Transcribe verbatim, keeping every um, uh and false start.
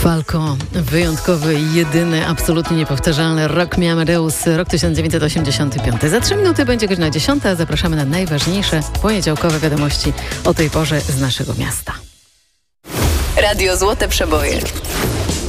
Falco, wyjątkowy, jedyny, absolutnie niepowtarzalny Rock Me Amadeus, rok tysiąc dziewięćset osiemdziesiąty piąty. Za trzy minuty będzie godzina dziesiąta, a zapraszamy na najważniejsze poniedziałkowe wiadomości o tej porze z naszego miasta. Radio Złote Przeboje.